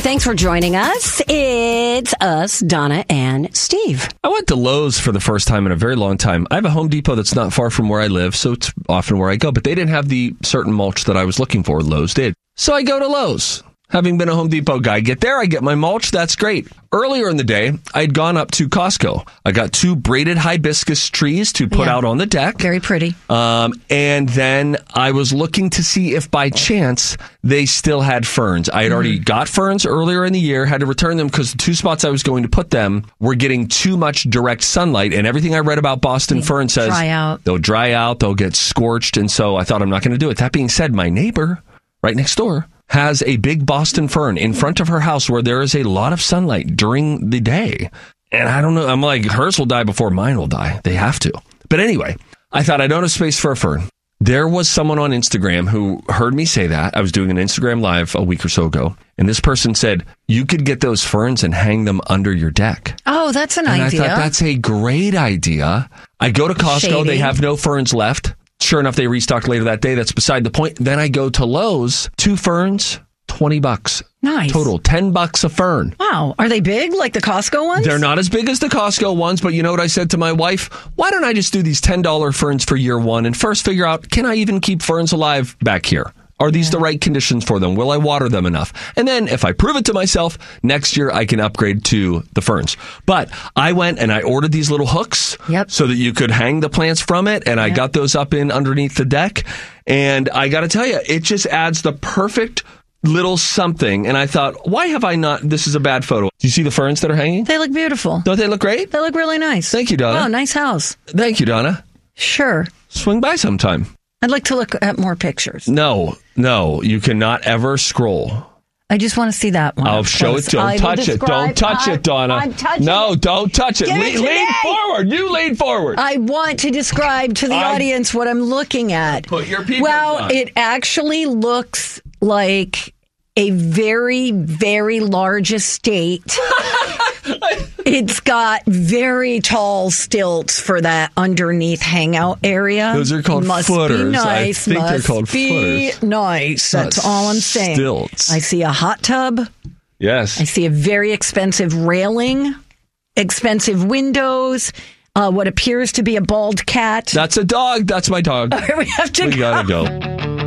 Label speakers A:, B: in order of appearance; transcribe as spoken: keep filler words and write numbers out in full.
A: Thanks for joining us. It's us, Donna and Steve.
B: I went to Lowe's for the first time in a very long time. I have a Home Depot that's not far from where I live, so it's often where I go. But they didn't have the certain mulch that I was looking for. Lowe's did. So I go to Lowe's. Having been a Home Depot guy, get there, I get my mulch. That's great. Earlier in the day, I'd gone up to Costco. I got two braided hibiscus trees to put
A: Yeah.
B: out on the deck.
A: Very pretty.
B: Um, and then I was looking to see if by chance they still had ferns. I had already
A: Mm-hmm.
B: got ferns earlier in the year, had to return them because the two spots I was going to put them were getting too much direct sunlight. And everything I read about Boston fern says
A: dry out.
B: they'll dry out, they'll get scorched. And so I thought I'm not going to do it. That being said, my neighbor right next door has a big Boston fern in front of her house where there is a lot of sunlight during the day. And I don't know, I'm like, hers will die before mine will die. They have to. But anyway, I thought I don't have space for a fern. There was someone on Instagram who heard me say that. I was doing an Instagram live a week or so ago. And this person said, you could get those ferns and hang them under your deck.
A: Oh, that's an
B: and
A: idea.
B: I thought that's a great idea. I go to Costco.
A: Shady.
B: They have no ferns left. Sure enough, they restocked later that day. That's beside the point. Then I go to Lowe's, two ferns, twenty bucks.
A: Nice.
B: Total, ten bucks a fern.
A: Wow. Are they big like the Costco ones?
B: They're not as big as the Costco ones, but you know what I said to my wife? Why don't I just do these ten dollars ferns for year one and first figure out, can I even keep ferns alive back here? Are these the right conditions for them? Will I water them enough? And then if I prove it to myself, next year I can upgrade to the ferns. But I went and I ordered these little hooks
A: Yep.
B: so that you could hang the plants from it. And I got those up in underneath the deck. And I got to tell you, it just adds the perfect little something. And I thought, why have I not? This is a bad photo. Do you see the ferns that are hanging?
A: They look beautiful.
B: Don't they look great?
A: They look really nice.
B: Thank you, Donna.
A: Oh, nice house.
B: Thank you, Donna.
A: Sure.
B: Swing by sometime.
A: I'd like to look at more pictures.
B: No, no, you cannot ever scroll.
A: I just want to see that one.
B: I'll
A: up
B: show
A: close.
B: it. Don't
A: I will
B: touch it.
A: describe-
B: Don't touch
A: I-
B: it, Donna.
A: I'm touching
B: no,
A: it.
B: don't touch it.
A: Give it
B: lean,
A: to
B: lean
A: me.
B: forward. You lean forward.
A: I want to describe to the
B: I-
A: audience what I'm looking at.
B: Put your peepers
A: Well,
B: on.
A: it actually looks like a very, very large estate. It's got very tall stilts for that underneath hangout area.
B: Those are called
A: must
B: footers.
A: Be
B: I
A: nice.
B: think they're
A: must
B: called
A: be
B: footers.
A: nice. That's
B: Not
A: all I'm saying.
B: stilts.
A: I see a hot tub.
B: Yes.
A: I see a very expensive railing, expensive windows, uh, what appears to be a bald cat.
B: That's a dog. That's my dog.
A: we have to
B: We
A: go.
B: gotta go.